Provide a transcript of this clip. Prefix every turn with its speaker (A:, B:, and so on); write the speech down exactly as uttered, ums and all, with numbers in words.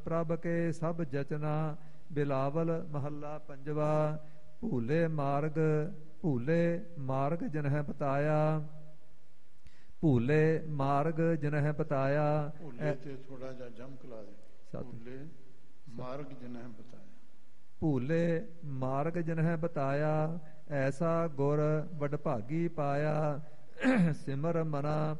A: ਪ੍ਰਭ ਕੇ ਸਭ ਜਚਨਾ। ਬਿਲਾਵਲ ਮਹੱਲਾ ਪੰਜਵਾ। ਭੂਲੇ ਮਾਰਗ ਭੂਲੇ ਮਾਰਗ ਜਿਨਹਿ ਬਤਾਇਆ। ਭੂਲੇ ਮਾਰਗ ਜਿਨਹਿ ਬਤਾਇਆ।
B: ਭੂਲੇ ਤੇ ਥੋੜਾ ਜਿਹਾ ਜਮਕ ਲਾ ਦੇ। ਭੂਲੇ ਮਾਰਗ ਜਿਨਹਿ ਬਤਾਇਆ।
A: ਭੂਲੇ ਮਾਰਗ ਜਿਨਹਿ ਬਤਾਇਆ। ਐਸਾ ਗੁਰ ਵਡਭਾਗੀ ਪਾਇਆ। ਸਿਮਰ ਮਨਾ